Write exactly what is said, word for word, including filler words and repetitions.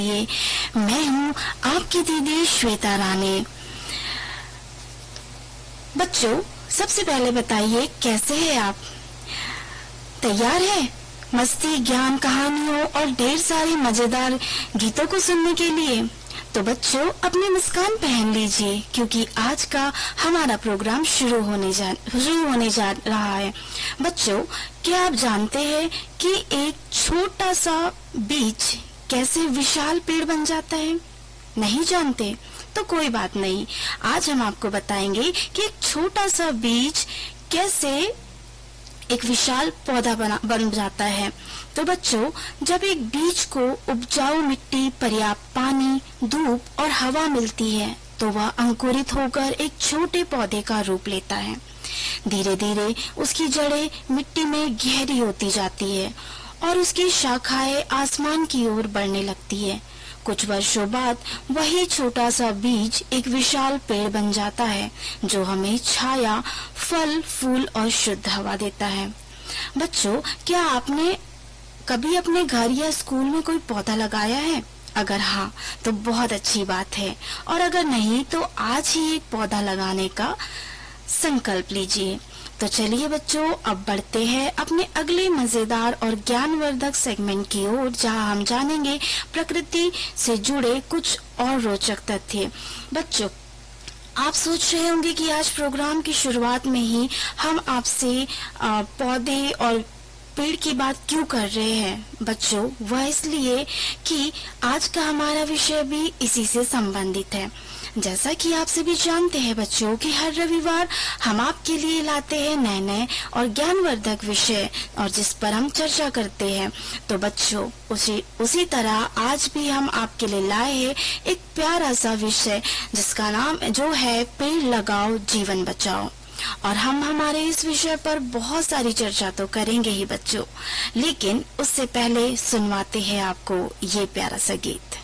ये मैं हूँ आपकी दीदी श्वेता रानी। बच्चों, सबसे पहले बताइए कैसे हैं आप? तैयार है मस्ती, ज्ञान, कहानियों और ढेर सारे मजेदार गीतों को सुनने के लिए? तो बच्चों, अपनी मुस्कान पहन लीजिए क्योंकि आज का हमारा प्रोग्राम शुरू होने जा शुरू होने जा रहा है। बच्चों, क्या आप जानते हैं कि एक छोटा सा बीज कैसे विशाल पेड़ बन जाता है? नहीं जानते? तो कोई बात नहीं, आज हम आपको बताएंगे कि एक छोटा सा बीज कैसे एक विशाल पौधा बना बन जाता है। तो बच्चों, जब एक बीज को उपजाऊ मिट्टी, पर्याप्त पानी, धूप और हवा मिलती है तो वह अंकुरित होकर एक छोटे पौधे का रूप लेता है। धीरे धीरे उसकी जड़ें मिट्टी में गहरी होती जाती है और उसकी शाखाएं आसमान की ओर बढ़ने लगती है। कुछ वर्षों बाद वही छोटा सा बीज एक विशाल पेड़ बन जाता है जो हमें छाया, फल, फूल और शुद्ध हवा देता है। बच्चों, क्या आपने कभी अपने घर या स्कूल में कोई पौधा लगाया है? अगर हाँ, तो बहुत अच्छी बात है, और अगर नहीं तो आज ही एक पौधा लगाने का संकल्प लीजिए। तो चलिए बच्चों, अब बढ़ते हैं अपने अगले मजेदार और ज्ञानवर्धक सेगमेंट की ओर, जहां हम जानेंगे प्रकृति से जुड़े कुछ और रोचक तथ्य। बच्चों, आप सोच रहे होंगे कि आज प्रोग्राम की शुरुआत में ही हम आपसे पौधे और पेड़ की बात क्यों कर रहे हैं? बच्चों, वह इसलिए कि आज का हमारा विषय भी इसी से संबंधित है। जैसा कि आप सभी जानते हैं बच्चों कि हर रविवार हम आपके लिए लाते हैं नए नए और ज्ञानवर्धक विषय और जिस पर हम चर्चा करते हैं। तो बच्चों, उसी उसी तरह आज भी हम आपके लिए लाए हैं एक प्यारा सा विषय जिसका नाम जो है पेड़ लगाओ जीवन बचाओ। और हम हमारे इस विषय पर बहुत सारी चर्चा तो करेंगे ही बच्चों, लेकिन उससे पहले सुनवाते हैं आपको ये प्यारा सा गीत।